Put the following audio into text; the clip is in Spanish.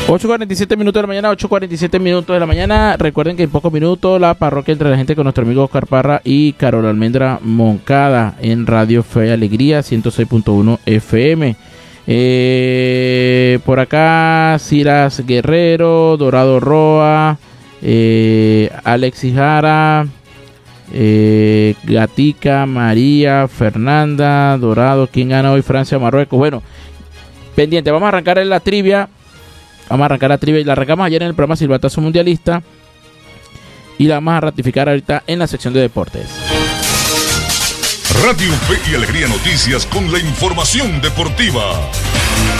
8:47 minutos de la mañana, 8:47 minutos de la mañana. Recuerden que en pocos minutos la parroquia Entre la Gente con nuestro amigo Oscar Parra y Carol Almendra Moncada en Radio Fe y Alegría 106.1 FM. Por acá Silas Guerrero, Dorado Roa, Alexis Jara, Gatica, María, Fernanda, Dorado. ¿Quién gana hoy? Francia, Marruecos. Bueno, pendiente, vamos a arrancar en la trivia. Vamos a arrancar la trivia y la arrancamos ayer en el programa Silbatazo Mundialista y la vamos a ratificar ahorita en la sección de deportes. Radio Fe y Alegría Noticias con la información deportiva.